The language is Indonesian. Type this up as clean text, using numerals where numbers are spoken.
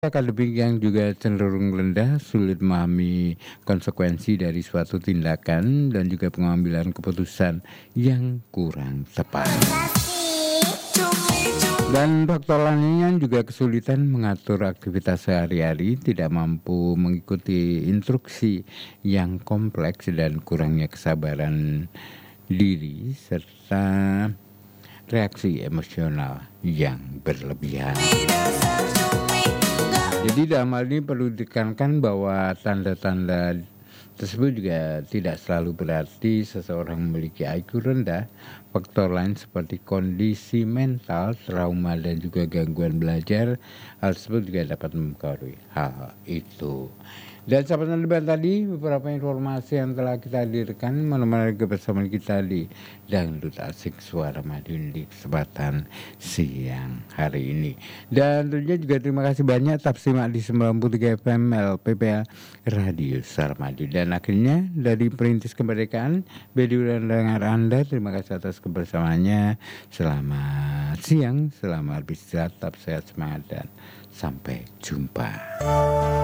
Akademik yang juga cenderung rendah, sulit memahami konsekuensi dari suatu tindakan dan juga pengambilan keputusan yang kurang tepat. Dan faktor lainnya juga kesulitan mengatur aktivitas sehari-hari, tidak mampu mengikuti instruksi yang kompleks dan kurangnya kesabaran diri serta reaksi emosional yang berlebihan. Jadi dalam hal ini perlu ditekankan bahwa tanda-tanda tersebut juga tidak selalu berarti seseorang memiliki IQ rendah. Faktor lain seperti kondisi mental, trauma dan juga gangguan belajar, hal tersebut juga dapat mempengaruhi hal itu. Dan sahabat Nadiban tadi beberapa informasi yang telah kita hadirkan menemani kebersamaan kita di Dangdut Asik Suara Madiun di kesempatan siang hari ini. Dan tentunya juga terima kasih banyak tetap simak di 93 FM LPPL Radio Suara Madiun. Dan akhirnya dari Perintis Kemerdekaan, Bedi dan dengar Anda, terima kasih atas kebersamaannya. Selamat siang, selamat beristirahat, tetap sehat, semangat dan sampai jumpa.